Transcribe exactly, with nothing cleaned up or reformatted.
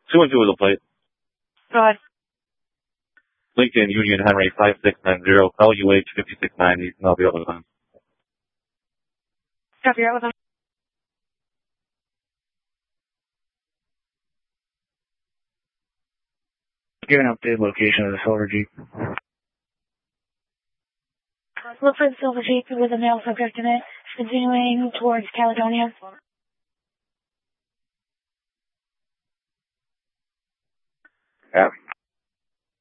Two and two is a plate. Go ahead. Lincoln Union Henry five six nine zero L U H fifty-six ninety. And I'll be up with them. Copy, you're out with them. Give an updated location of the silver Jeep. Look for the silver Jeep with a male subject in it, continuing towards Caledonia. Yeah.